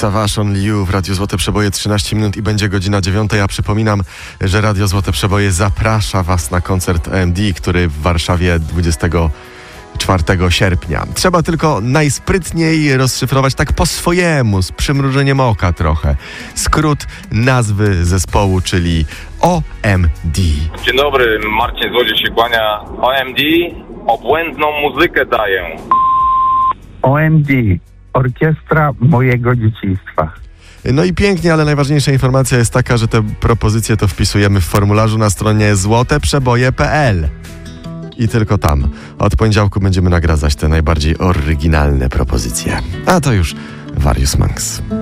Savage Only You w Radiu Złote Przeboje, 13 minut i będzie godzina 9. Ja przypominam, że Radio Złote Przeboje zaprasza Was na koncert OMD, który w Warszawie 24 sierpnia. Trzeba tylko najsprytniej rozszyfrować tak po swojemu, z przymrużeniem oka trochę, skrót nazwy zespołu, czyli OMD. Dzień dobry, Marcin Złodziej się kłania. OMD obłędną muzykę daję. OMD, orkiestra mojego dzieciństwa. No i pięknie, ale najważniejsza informacja jest taka, że te propozycje to wpisujemy w formularzu na stronie złoteprzeboje.pl. I tylko tam. Od poniedziałku będziemy nagradzać te najbardziej oryginalne propozycje. A to już Various Monks.